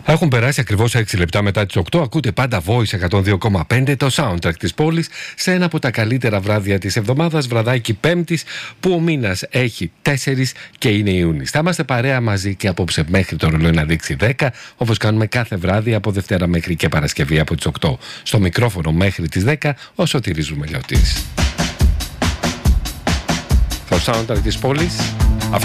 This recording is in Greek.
Έχουν περάσει ακριβώς 6 λεπτά μετά τις 8. Ακούτε πάντα Voice 102,5, το soundtrack της πόλης, σε ένα από τα καλύτερα βράδια της εβδομάδας, βραδάκι Πέμπτης, που ο μήνας έχει 4 και είναι Ιούνις. Θα είμαστε παρέα μαζί και απόψε μέχρι το ρολόι να δείξει 10, όπως κάνουμε κάθε βράδυ από Δευτέρα μέχρι και Παρασκευή από τις 8. Στο μικρόφωνο μέχρι τις 10, ο Σωτήρης Ρουμελιώτης. Το soundtrack της πόλης. Αυτό